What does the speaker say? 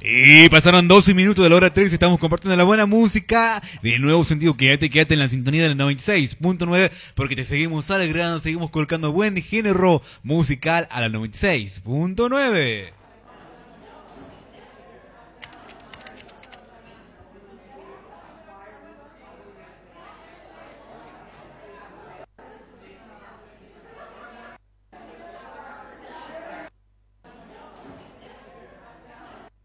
Y pasaron 12 minutos de la hora 3, estamos compartiendo la buena música. De nuevo sentido, quédate en la sintonía del 96.9 porque te seguimos alegrando, seguimos colocando buen género musical a la 96.9.